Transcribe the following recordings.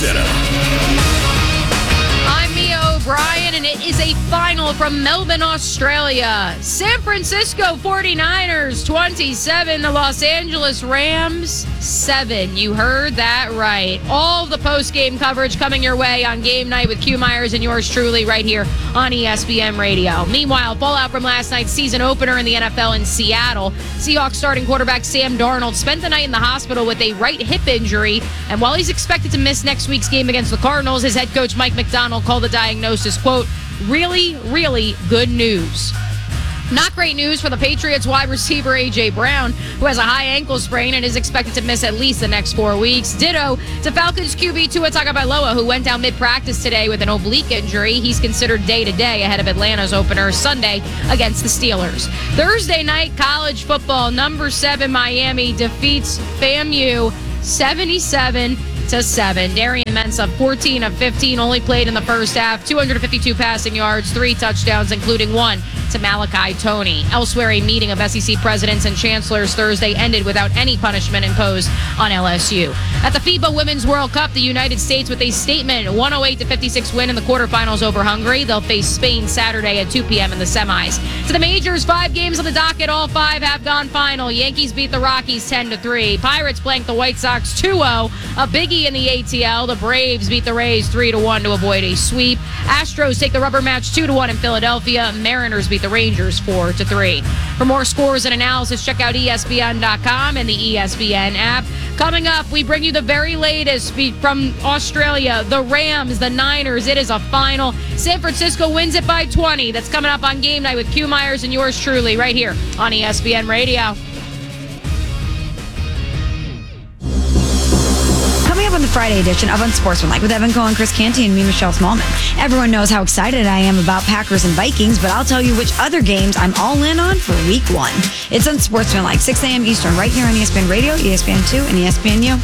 Center. I'm Mia O'Brien, and it is a final from Melbourne, Australia. San Francisco 49ers 27, the Los Angeles Rams 7. You heard that right. All the post-game coverage coming your way on Game Night with Q Myers and yours truly right here on ESPN Radio. Meanwhile, fallout from last night's season opener in the NFL in Seattle. Seahawks starting quarterback Sam Darnold spent the night in the hospital with a right hip injury, and while he's expected to miss next week's game against the Cardinals, his head coach Mike McDonald called the diagnosis, quote, really, really good news. Not great news for the Patriots wide receiver A.J. Brown, who has a high ankle sprain and is expected to miss at least the next 4 weeks. Ditto to Falcons QB Tua Tagovailoa, who went down mid-practice today with an oblique injury. He's considered day-to-day ahead of Atlanta's opener Sunday against the Steelers. Thursday night college football, number 7 Miami defeats FAMU 77-7. Darian Mensah, 14 of 15, only played in the first half. 252 passing yards, 3 touchdowns, including 1 to Malachi Toney. Elsewhere, a meeting of SEC presidents and chancellors Thursday ended without any punishment imposed on LSU. At the FIBA Women's World Cup, the United States with a statement 108-56 win in the quarterfinals over Hungary. They'll face Spain Saturday at 2 p.m. in the semis. To the majors, 5 games on the docket. All 5 have gone final. Yankees beat the Rockies 10-3. Pirates blanked the White Sox 2-0. A biggie in the ATL. The Braves beat the Rays 3-1 to avoid a sweep. Astros take the rubber match 2-1 in Philadelphia. Mariners beat the Rangers 4-3. For more scores and analysis, check out ESPN.com and the ESPN app. Coming up, we bring you the very latest from Australia. The Rams, the Niners. It is a final. San Francisco wins it by 20. That's coming up on Game Night with Q Myers and yours truly right here on ESPN Radio. Coming up on the Friday edition of Unsportsmanlike with Evan Cohen, Chris Canty, and me, Michelle Smallman. Everyone knows how excited I am about Packers and Vikings, but I'll tell you which other games I'm all in on for Week 1. It's Unsportsmanlike, 6 a.m. Eastern, right here on ESPN Radio, ESPN2, and ESPNU.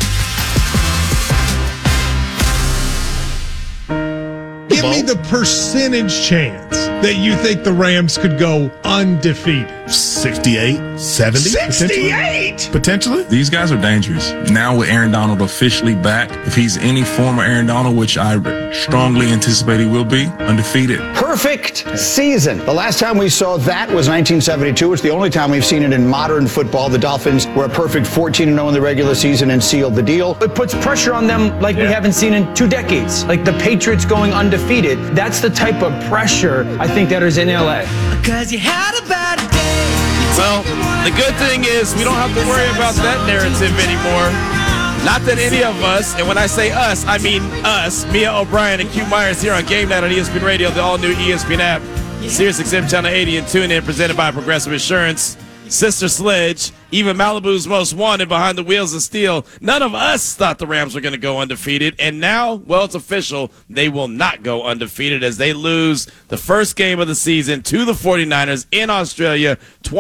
Give me the percentage chance that you think the Rams could go undefeated. 68, 70. 68? Potentially. These guys are dangerous. Now with Aaron Donald officially back, if he's any former Aaron Donald, which I strongly anticipate he will be, undefeated. Perfect season. The last time we saw that was 1972. It's the only time we've seen it in modern football. The Dolphins were a perfect 14-0 in the regular season and sealed the deal. It puts pressure on them like we haven't seen in 2 decades. Like the Patriots going undefeated. That's the type of pressure I think that is in LA. Because you had a bad day. Well, the good thing is we don't have to worry about that narrative anymore. Not that any of us, and when I say us, I mean us, Mia O'Brien and Q Myers here on Game Night on ESPN Radio, the all-new ESPN app, SiriusXM Channel 80 and TuneIn, presented by Progressive Insurance, Sister Sledge, even Malibu's Most Wanted behind the wheels of steel. None of us thought the Rams were going to go undefeated, and now, well, it's official. They will not go undefeated as they lose the first game of the season to the 49ers in Australia,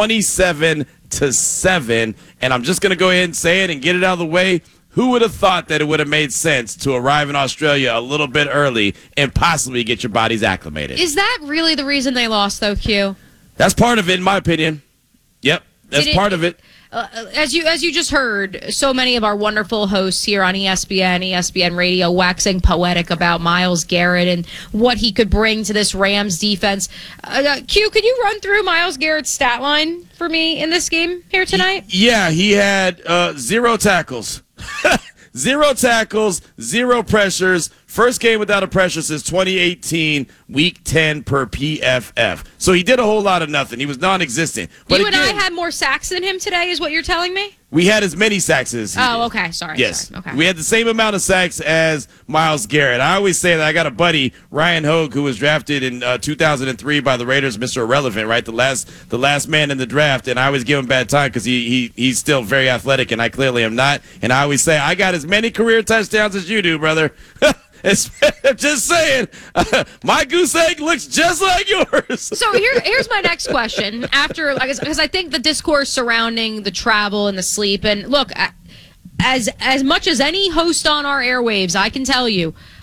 27-7. And I'm just going to go ahead and say it and get it out of the way. Who would have thought that it would have made sense to arrive in Australia a little bit early and possibly get your bodies acclimated? Is that really the reason they lost, though, Q? That's part of it, in my opinion. Yep, that's part of it. As you just heard, so many of our wonderful hosts here on ESPN Radio waxing poetic about Myles Garrett and what he could bring to this Rams defense. Q, could you run through Myles Garrett's stat line for me in this game here tonight? Yeah, he had 0 tackles. 0 tackles, 0 pressures. First game without a pressure since 2018, week 10 per PFF. So he did a whole lot of nothing. He was non-existent. But you and I had more sacks than him today, is what you're telling me? We had as many sacks as he did. Okay. Sorry. Yes. Sorry. Okay. We had the same amount of sacks as Myles Garrett. I always say that I got a buddy, Ryan Hogue, who was drafted in 2003 by the Raiders, Mr. Irrelevant, right? The last man in the draft, and I always give him bad time because he's still very athletic, and I clearly am not. And I always say, I got as many career touchdowns as you do, brother. I'm just saying, my goose egg looks just like yours. So here's my next question. After, because I think the discourse surrounding the travel and the sleep, and look, as much as any host on our airwaves, I can tell you,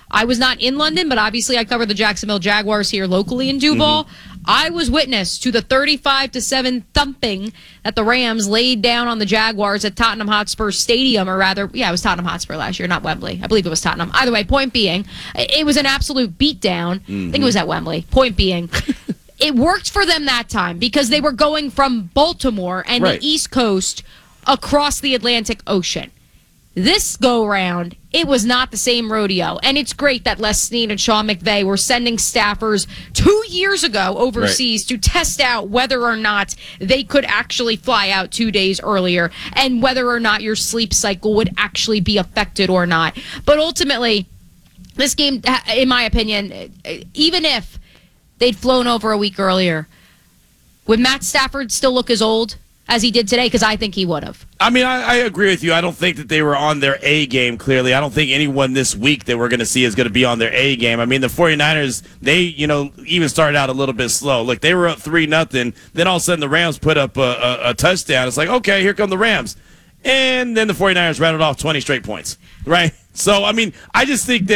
I was not in London, but obviously I covered the Jacksonville Jaguars here locally in Duval. I was witness to the 35-7 thumping that the Rams laid down on the Jaguars at Tottenham Hotspur Stadium, or rather, it was Tottenham Hotspur last year, not Wembley. I believe it was Tottenham. Either way, point being, it was an absolute beatdown. I think it was at Wembley. Point being, it worked for them that time because they were going from Baltimore and the East Coast across the Atlantic Ocean. This go-round, it was not the same rodeo. And it's great that Les Snead and Sean McVay were sending staffers 2 years ago overseas to test out whether or not they could actually fly out 2 days earlier and whether or not your sleep cycle would actually be affected or not. But ultimately, this game, in my opinion, even if they'd flown over a week earlier, would Matt Stafford still look as old as he did today? Because I think he would have. I mean, I agree with you. I don't think that they were on their A game, clearly. I don't think anyone this week that we're going to see is going to be on their A game. I mean, the 49ers, they, even started out a little bit slow. Look, they were up 3-0. Then all of a sudden the Rams put up a touchdown. It's like, okay, here come the Rams. And then the 49ers rattled off 20 straight points, right? So, I mean, I just think that